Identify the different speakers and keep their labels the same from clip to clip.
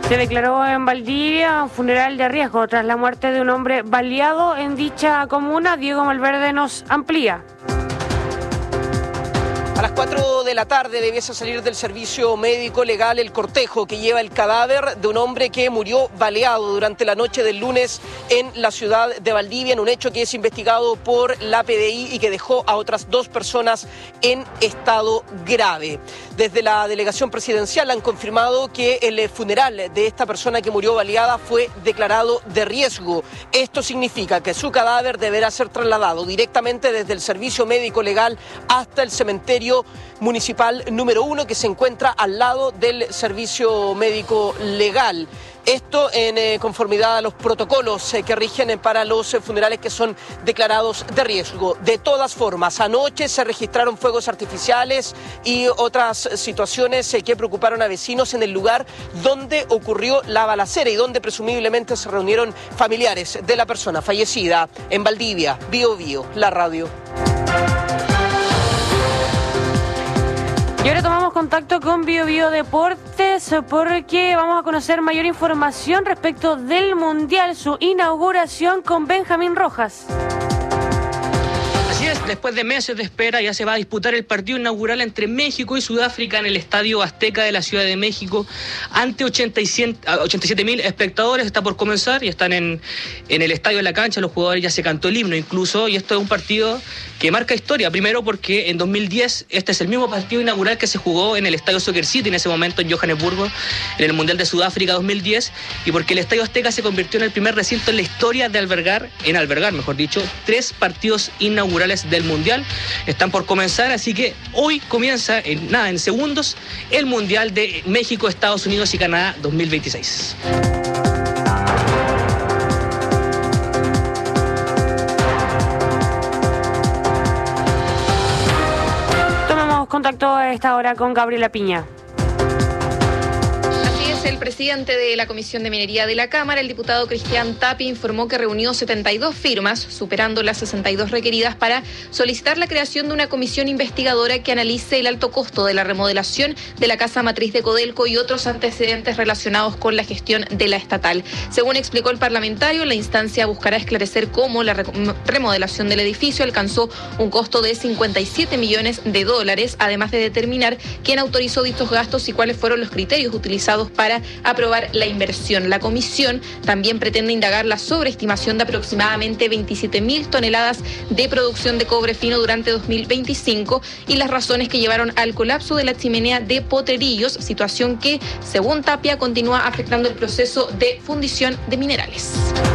Speaker 1: Se declaró en Valdivia un funeral de riesgo tras la muerte de un hombre baleado en dicha comuna. Diego Malverde nos amplía.
Speaker 2: A las 4 de la tarde debiese salir del servicio médico legal el cortejo que lleva el cadáver de un hombre que murió baleado durante la noche del lunes en la ciudad de Valdivia, en un hecho que es investigado por la PDI y que dejó a otras 2 personas en estado grave. Desde la delegación presidencial han confirmado que el funeral de esta persona que murió baleada fue declarado de riesgo. Esto significa que su cadáver deberá ser trasladado directamente desde el servicio médico legal hasta el cementerio municipal número 1 que se encuentra al lado del servicio médico legal. Esto en conformidad a los protocolos que rigen para los funerales que son declarados de riesgo. De todas formas, anoche se registraron fuegos artificiales y otras situaciones que preocuparon a vecinos en el lugar donde ocurrió la balacera y donde presumiblemente se reunieron familiares de la persona fallecida en Valdivia. Bío Bío, la radio.
Speaker 1: Y ahora tomamos contacto con Bío Bío Deportes porque vamos a conocer mayor información respecto del Mundial, su inauguración con Benjamín Rojas.
Speaker 3: Así es, después de meses de espera ya se va a disputar el partido inaugural entre México y Sudáfrica en el Estadio Azteca de la Ciudad de México ante 87.000 espectadores. Está por comenzar y están en el estadio, en la cancha, los jugadores ya se cantó el himno incluso, y esto es un partido que marca historia, primero porque en 2010 este es el mismo partido inaugural que se jugó en el Estadio Soccer City en ese momento en Johannesburgo, en el Mundial de Sudáfrica 2010, y porque el Estadio Azteca se convirtió en el primer recinto en la historia de albergar, mejor dicho, 3 partidos inaugurales del Mundial. Están por comenzar, así que hoy comienza en segundos el Mundial de México, Estados Unidos y Canadá 2026.
Speaker 1: Contacto a esta hora con Gabriela Piña.
Speaker 4: El presidente de la Comisión de Minería de la Cámara, el diputado Cristian Tapia, informó que reunió 72 firmas, superando las 62 requeridas, para solicitar la creación de una comisión investigadora que analice el alto costo de la remodelación de la casa matriz de Codelco y otros antecedentes relacionados con la gestión de la estatal. Según explicó el parlamentario, la instancia buscará esclarecer cómo la remodelación del edificio alcanzó un costo de $57 millones, además de determinar quién autorizó dichos gastos y cuáles fueron los criterios utilizados para aprobar la inversión. La comisión también pretende indagar la sobreestimación de aproximadamente 27.000 toneladas de producción de cobre fino durante 2025 y las razones que llevaron al colapso de la chimenea de Potrerillos, situación que, según Tapia, continúa afectando el proceso de fundición de minerales.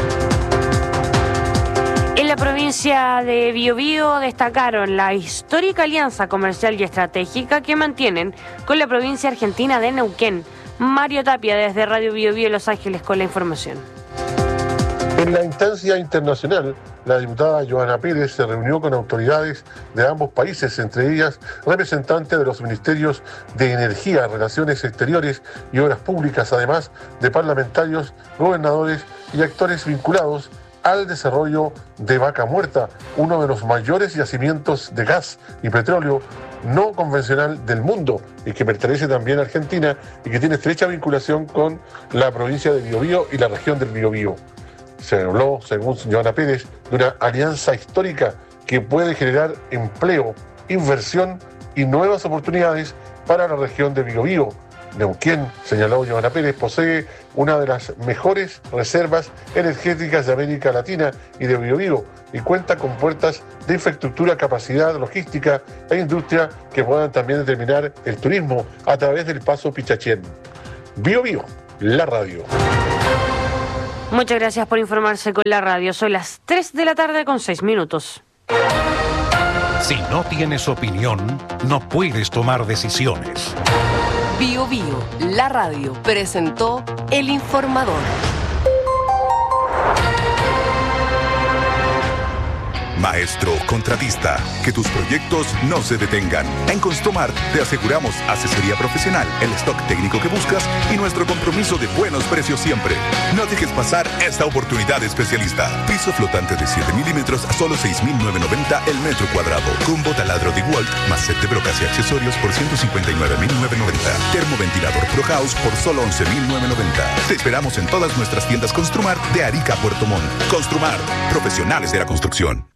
Speaker 1: En la provincia de Biobío destacaron la histórica alianza comercial y estratégica que mantienen con la provincia argentina de Neuquén. Mario Tapia desde Radio Biobío Los Ángeles con la información.
Speaker 5: En la instancia internacional, la diputada Joana Pérez se reunió con autoridades de ambos países, entre ellas representantes de los ministerios de Energía, Relaciones Exteriores y Obras Públicas, además de parlamentarios, gobernadores y actores vinculados al desarrollo de Vaca Muerta, uno de los mayores yacimientos de gas y petróleo no convencional del mundo y que pertenece también a Argentina y que tiene estrecha vinculación con la provincia de Biobío y la región del Biobío. Se habló, según Joana Pérez, de una alianza histórica que puede generar empleo, inversión y nuevas oportunidades para la región de Biobío. Neuquén, señaló Joana Pérez, posee una de las mejores reservas energéticas de América Latina y de Biobío y cuenta con puertas de infraestructura, capacidad logística e industria que puedan también determinar el turismo a través del paso Pichachén. Biobío, la radio.
Speaker 1: Muchas gracias por informarse con la radio. Son las 3 de la tarde con 6 minutos.
Speaker 6: Si no tienes opinión, no puedes tomar decisiones.
Speaker 7: Bío Bío, la radio, presentó El Informador.
Speaker 8: Maestro contratista, que tus proyectos no se detengan. En Construmar te aseguramos asesoría profesional, el stock técnico que buscas y nuestro compromiso de buenos precios siempre. No dejes pasar esta oportunidad especialista. Piso flotante de 7 milímetros a solo 6.990 el metro cuadrado. Combo taladro de Walt más set de brocas y accesorios por 159.990. Termoventilador Pro House por solo 11.990. Te esperamos en todas nuestras tiendas Construmar de Arica a Puerto Montt. Construmar, profesionales de la construcción.